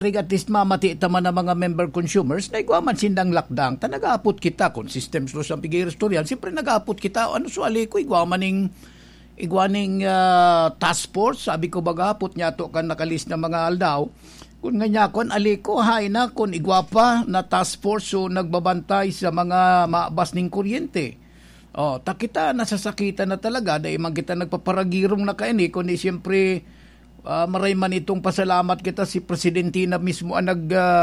at least mamati taman ng mga member consumers na igwaman sindang lakdang ta nag-aapot kita kung systems lo sa pigiresturial siyempre nag-aapot kita ano suali ko igwaning task force sabi ko bagapot niya to kan nakalis na mga aldaw kung nga niya kon aliko hay na kon igwapa na task force so nagbabantay sa mga maabas ning kuryente ta kita nasasakitan na talaga dahil man kita nagpaparagirong na kaini kundi siyempre maray man itong pasalamat kita si Presidente na mismo ang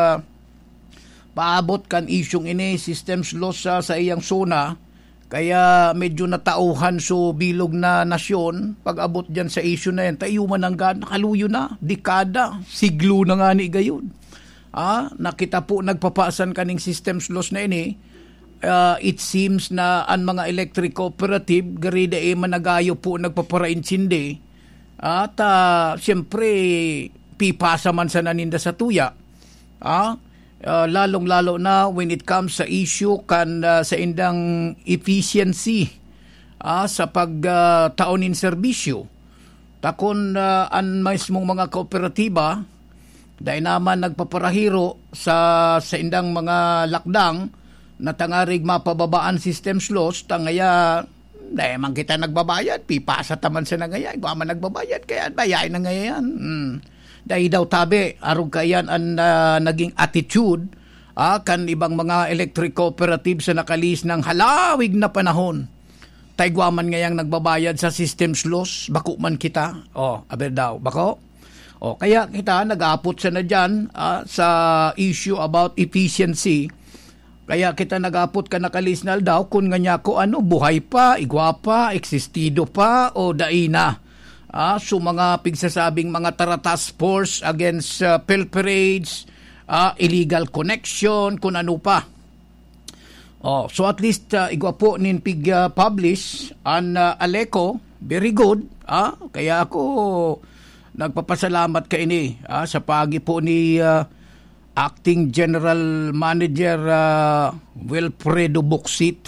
paabot kan isyong ini systems loss sa iyang zona kaya medyo natauhan so bilog na nasyon pag abot dyan sa isyu na yan tayo man ang nakaluyo na dekada siglo na nga ni gayon nakita po nagpapasan kaning systems loss na ini it seems na ang mga electric cooperative garida managayo po nagpaparaintsindi at siyempre pipasa man sa naninda sa tuya lalong-lalo na when it comes sa issue kan sa indang efficiency sa pagtaonin serbisyo takon ang mismong mga kooperatiba dahil naman nagpaparahiro sa indang mga lakdang na tangarig mapababaan systems loss tangaya dahil man kita nagbabayad, pipasa taman sa nangayay, kung man nagbabayad, kaya bayain na ngayon. Dahil daw tabi, arog kayan ang naging attitude kan ibang mga electric cooperatives sa nakalis ng halawig na panahon. Taigwaman ngayang nagbabayad sa systems loss, bako man kita. Aber daw, bako? Kaya kita nag-aapot sa na dyan sa issue about efficiency. Kaya kita nag-apot ka nakalisnal daw kung nga niya ko buhay pa, igwapa, existido pa o daina. So mga pigsasabing mga taratas force against pilferage, illegal connection, kung ano pa. So at least igwapo nin pig-publish an Aleco, very good. Kaya ako nagpapasalamat ka ini sa pagi po ni Acting General Manager Wilfredo Boxit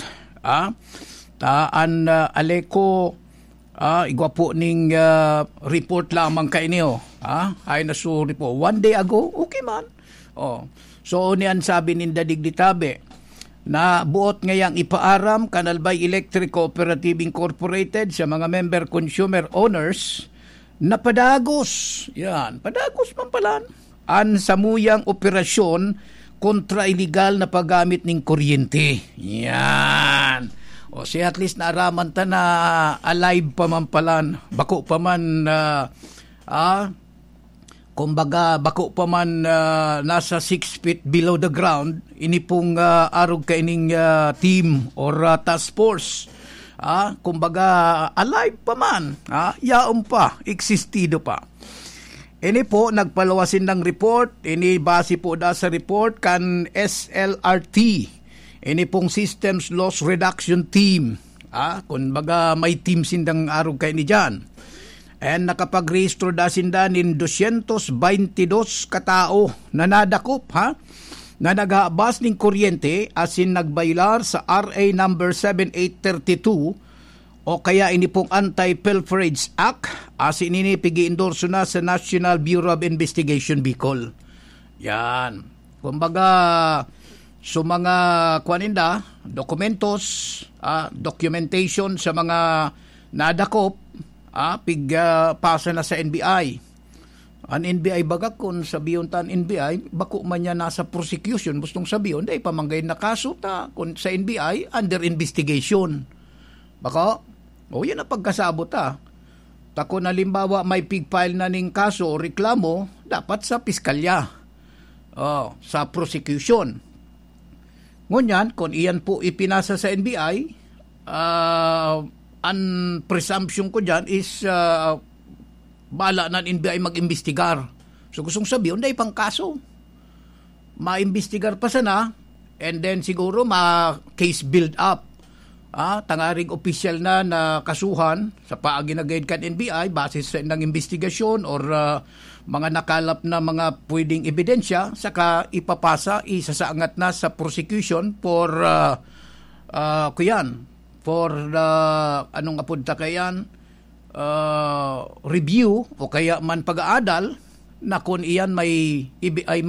Aleco igwa po ning report lamang kay niyo ay nasuri po one day ago okay man so niyan sabi ninda digditabe na buot ngayang ipaaram Kanalbay Electric Cooperative Incorporated sa mga member consumer owners na padagos padagos man palan an samuyang operasyon kontra illegal na paggamit ng kuryente. Yan. Si at least naaraman ta na alive pa man palan. Bako pa man kumbaga bako pa man nasa 6 feet below the ground. Ini pong arog kaining team or task force. Kumbaga alive pa man. Yaon pa, existido pa. Ini po nagpalawasin ng report, ini base po da sa report kan SLRT. Ini pong Systems Loss Reduction Team. Kumbaga may team sindang arog kay ni dyan. And nakapag-rehistro da sinda nin 222 katao na nadakop na naghabas ng kuryente asin nagbaylar sa RA number 7832 o kaya ini pong Anti-Pilferage Act asin ini pigi-endorso na sa National Bureau of Investigation Bicol. Yan. Kumbaga so mga kuaninda, documentation sa mga nadakop pasa na sa NBI. Ang NBI baga kung sabiyon tan NBI, bako man niya nasa prosecution, gustong sabiyon, dahil pamanggay na kaso ta kung sa NBI, under investigation. Baka, yan ang pagkasabot Tako na limbawa may pig-file na ning kaso o reklamo, dapat sa piskalya. Sa prosecution. Ngunyan, kung iyan po ipinasa sa NBI, ang presumption ko dyan is bala ng NBI mag-imbestigar. So gustong sabihin, dahil pang kaso. Ma-imbestigar pa sana, and then siguro ma-case build up. Tangaring opisyal na kasuhan sa paaginagayad kan NBI basis sa ng investigasyon or mga nakalap na mga pwedeng ebidensya saka ipapasa isasaangat na sa prosecution for anong apunta kayan review o kaya man pag-aadal na kung iyan ay